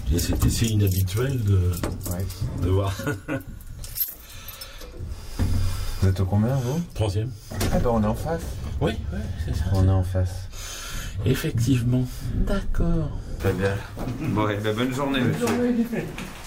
Et c'est inhabituel de voir. Vous êtes au combien, vous? 3e. Ah bah on est en face. Oui, c'est ça. On est en face. Effectivement. D'accord. Très bien. Bon, et ben bonne journée, monsieur.